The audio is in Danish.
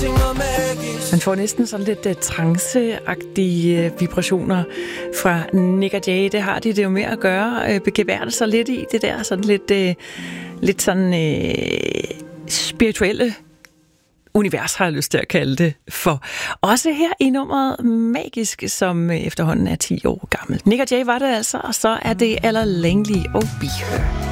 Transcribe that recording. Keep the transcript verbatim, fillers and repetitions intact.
Man får næsten sådan lidt uh, tranceagtige uh, vibrationer fra Nick og Jay. Det har de det jo med at gøre. Uh, Begebærde sig lidt i det der sådan lidt, uh, lidt sådan uh, spirituelle univers, har jeg lyst til at kalde det for. Også her i nummeret Magisk, som efterhånden er ti år gammel. Nick og Jay var det altså, og så er det Ella Langley og Be Her.